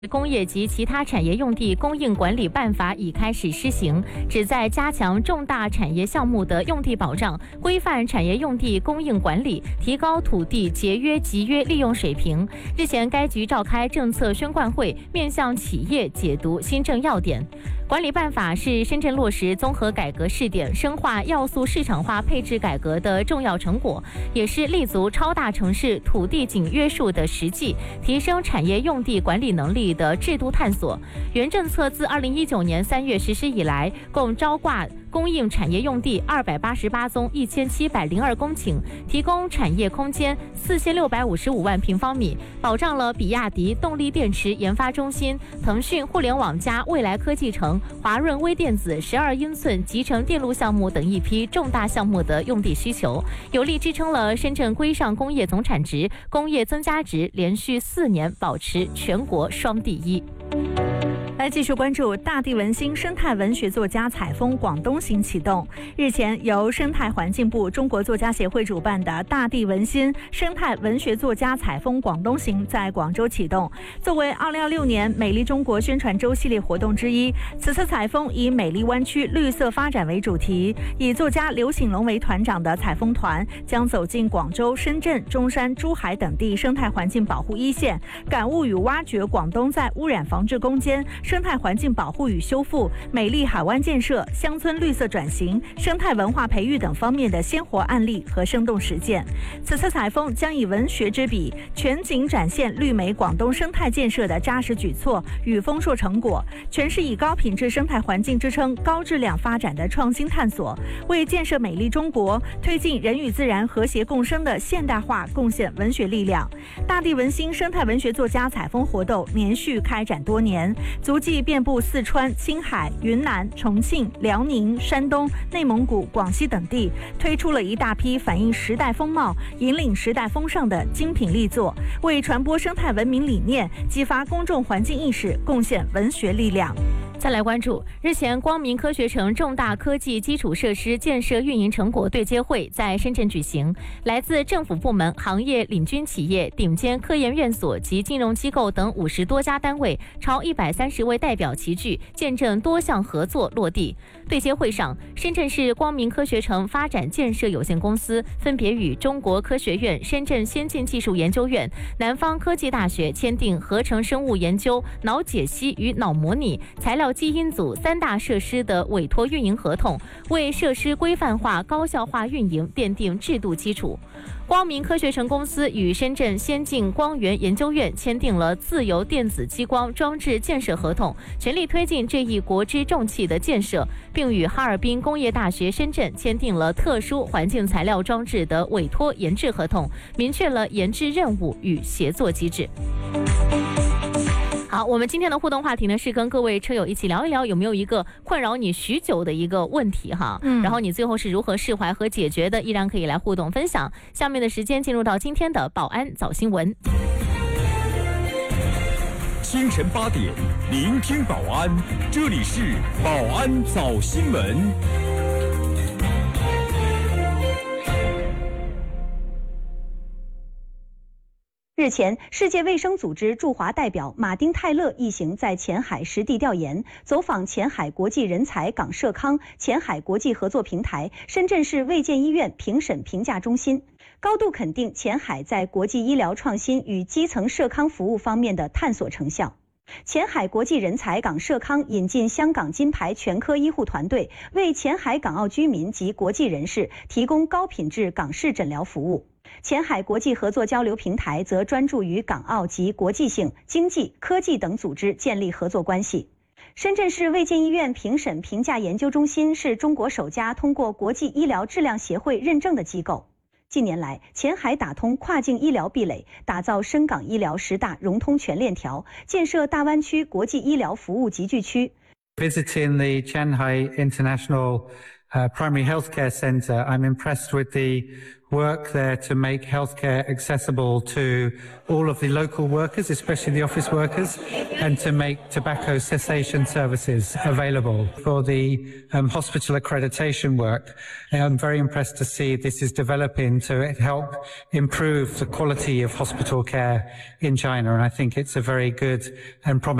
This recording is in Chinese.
工业及其他产业用地供应管理办法已开始施行，旨在加强重大产业项目的用地保障，规范产业用地供应管理，提高土地节约集约利用水平。日前，该局召开政策宣贯会，面向企业解读新政要点。管理办法是深圳落实综合改革试点、深化要素市场化配置改革的重要成果，也是立足超大城市土地紧约束的实际，提升产业用地管理能力的制度探索。原政策自2019年3月实施以来，共招挂供应产业用地288宗，1702公顷，提供产业空间4655万平方米，保障了比亚迪动力电池研发中心、腾讯互联网加未来科技城、华润微电子12英寸集成电路项目等一批重大项目的用地需求，有力支撑了深圳规上工业总产值、工业增加值连续4年保持全国双第一。 来继续关注大地文心生态文学作家采风广东行启动。日前，由生态环境部、中国作家协会主办的大地文心生态文学作家采风广东行在广州启动。作为2026年美丽中国宣传周系列活动之一，此次采风以美丽湾区绿色发展为主题，以作家刘醒龙为团长的采风团将走进广州、深圳、中山、珠海等地生态环境保护一线，感悟与挖掘广东在污染防治攻坚、生态环境保护与修复、美丽海湾建设、乡村绿色转型、生态文化培育等方面的鲜活案例和生动实践。此次采风将以文学之笔，全景展现绿美广东生态建设的扎实举措与丰硕成果，诠释以高品质生态环境支撑高质量发展的创新探索，为建设美丽中国、推进人与自然和谐共生的现代化贡献文学力量。大地文心生态文学作家采风活动连续开展多年，足迹遍布四川、青海、云南、重庆、辽宁、山东、内蒙古、广西等地，推出了一大批反映时代风貌、引领时代风尚的精品力作，为传播生态文明理念、激发公众环境意识贡献文学力量。 再来关注，日前光明科学城重大科技基础设施建设运营成果对接会在深圳举行，来自政府部门、行业领军企业、顶尖科研院所及金融机构等50多家单位，超130位代表齐聚，见证多项合作落地。对接会上，深圳市光明科学城发展建设有限公司分别与中国科学院、深圳先进技术研究院、南方科技大学签订合成生物研究、脑解析与脑模拟、材料基因组3大设施的委托运营合同，为设施规范化、高效化运营奠定制度基础。光明科学城公司与深圳先进光源研究院签订了自由电子激光装置建设合同，全力推进这一国之重器的建设，并与哈尔滨工业大学深圳签订了特殊环境材料装置的委托研制合同，明确了研制任务与协作机制。好，我们今天的互动话题呢，是跟各位车友一起聊一聊有没有一个困扰你许久的一个问题哈，然后你最后是如何释怀和解决的，依然可以来互动分享。下面的时间进入到今天的保安早新闻。 清晨8点，聆听保安，这里是保安早新闻。 日前，世界卫生组织驻华代表马丁·泰勒一行在前海实地调研，走访前海国际人才港社康、前海国际合作平台、深圳市卫健医院评审评价中心，高度肯定前海在国际医疗创新与基层社康服务方面的探索成效。前海国际人才港社康引进香港金牌全科医护团队，为前海港澳居民及国际人士提供高品质港式诊疗服务。前海国际合作交流平台则专注于港澳及国际性、经济、科技等组织建立合作关系。深圳市卫健医院评审评价研究中心是中国首家通过国际医疗质量协会认证的机构。近年来，前海打通跨境医疗壁垒，打造深港医疗10大融通全链条，建设大湾区国际医疗服务集聚区。 Visiting the Shanghai International Primary Healthcare Center, I'm impressed with the work there to make healthcare accessible to all of the local workers, especially the office workers, and to make tobacco cessation services available for the hospital accreditation work. And I'm very impressed to see this is developing to help improve the quality of hospital care in China, and I think it's a very good and promising